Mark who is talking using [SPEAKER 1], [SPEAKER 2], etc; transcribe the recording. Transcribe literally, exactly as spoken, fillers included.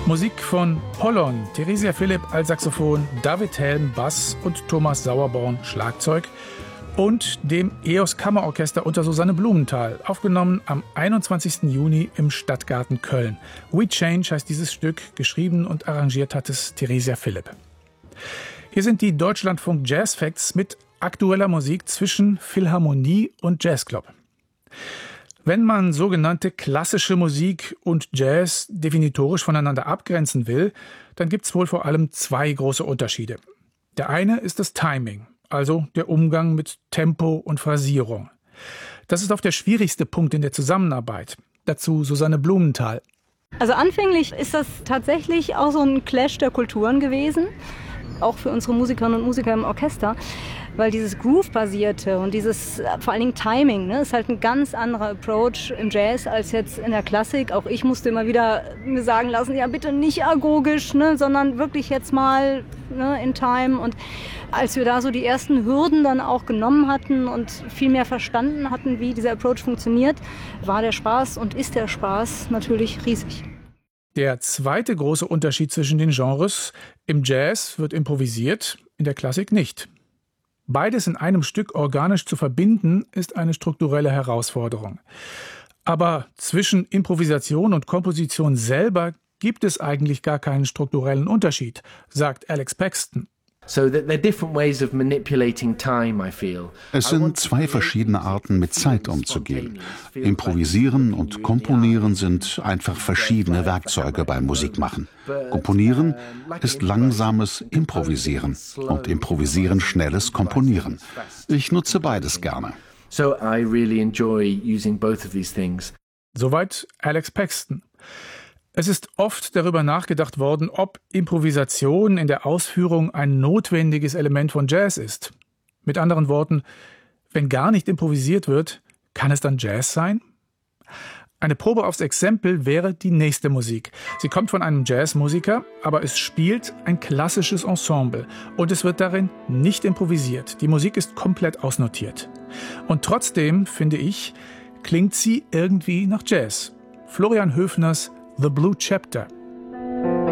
[SPEAKER 1] Musik von Pollon, Theresia Philipp Altsaxophon, David Helm Bass und Thomas Sauerborn Schlagzeug und dem E O S Kammerorchester unter Susanne Blumenthal, aufgenommen am einundzwanzigsten Juni im Stadtgarten Köln. We Change heißt dieses Stück, geschrieben und arrangiert hat es Theresia Philipp. Hier sind die Deutschlandfunk Jazz Facts mit aktueller Musik zwischen Philharmonie und Jazzclub. Wenn man sogenannte klassische Musik und Jazz definitorisch voneinander abgrenzen will, dann gibt es wohl vor allem zwei große Unterschiede. Der eine ist das Timing, also der Umgang mit Tempo und Phrasierung. Das ist oft der schwierigste Punkt in der Zusammenarbeit. Dazu Susanne Blumenthal.
[SPEAKER 2] Also anfänglich ist das tatsächlich auch so ein Clash der Kulturen gewesen, auch für unsere Musikerinnen und Musiker im Orchester, weil dieses Groove-basierte und dieses vor allen Dingen Timing, ne, ist halt ein ganz anderer Approach im Jazz als jetzt in der Klassik. Auch ich musste immer wieder mir sagen lassen, ja bitte nicht agogisch, ne, sondern wirklich jetzt mal, ne, in Time. Und als wir da so die ersten Hürden dann auch genommen hatten und viel mehr verstanden hatten, wie dieser Approach funktioniert, war der Spaß und ist der Spaß natürlich riesig.
[SPEAKER 1] Der zweite große Unterschied zwischen den Genres: im Jazz wird improvisiert, in der Klassik nicht. Beides in einem Stück organisch zu verbinden, ist eine strukturelle Herausforderung. Aber zwischen Improvisation und Komposition selber gibt es eigentlich gar keinen strukturellen Unterschied, sagt Alex Paxton.
[SPEAKER 3] Es
[SPEAKER 4] sind zwei verschiedene Arten, mit Zeit umzugehen. Improvisieren und Komponieren sind einfach verschiedene Werkzeuge beim Musikmachen. Komponieren ist langsames Improvisieren und Improvisieren schnelles Komponieren. Ich nutze beides gerne.
[SPEAKER 1] Soweit Alex Paxton. Es ist oft darüber nachgedacht worden, ob Improvisation in der Ausführung ein notwendiges Element von Jazz ist. Mit anderen Worten, wenn gar nicht improvisiert wird, kann es dann Jazz sein? Eine Probe aufs Exempel wäre die nächste Musik. Sie kommt von einem Jazzmusiker, aber es spielt ein klassisches Ensemble und es wird darin nicht improvisiert. Die Musik ist komplett ausnotiert. Und trotzdem, finde ich, klingt sie irgendwie nach Jazz. Florian Höfners The Blue Chapter.